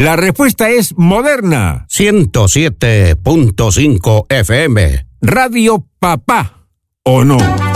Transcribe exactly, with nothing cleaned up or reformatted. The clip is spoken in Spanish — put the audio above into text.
La respuesta es Moderna. ciento siete punto cinco F M. Radio Papá, ¿o no?